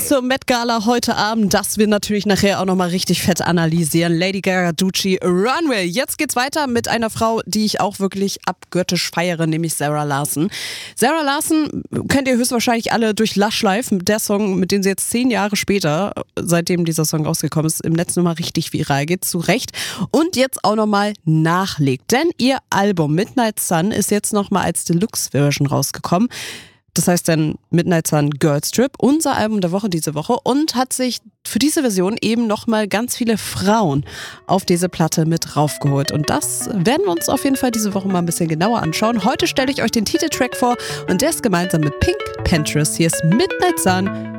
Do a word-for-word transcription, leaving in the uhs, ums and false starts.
zur Met Gala heute Abend, das wir natürlich nachher auch nochmal richtig fett analysieren. Lady Gaga, Gucci, Runway. Jetzt geht's weiter mit einer Frau, die ich auch wirklich abgöttisch feiere, nämlich Zara Larsson. Zara Larsson kennt ihr höchstwahrscheinlich alle durch Lush Life, der Song, mit dem sie jetzt zehn Jahre später, seitdem dieser Song rausgekommen ist, im Netz nochmal richtig viral geht, zu Recht. Und jetzt auch nochmal nachlegt, denn ihr Album Midnight Sun ist jetzt nochmal als Deluxe-Version rausgekommen. Das heißt dann Midnight Sun Girls Trip, unser Album der Woche diese Woche, und hat sich für diese Version eben nochmal ganz viele Frauen auf diese Platte mit raufgeholt. Und das werden wir uns auf jeden Fall diese Woche mal ein bisschen genauer anschauen. Heute stelle ich euch den Titeltrack vor und der ist gemeinsam mit Pink Panthers. Hier ist Midnight Sun